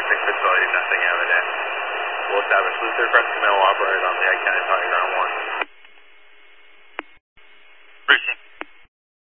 facility, nothing evident. We'll establish Luther Prescott operators on the I-10 and talk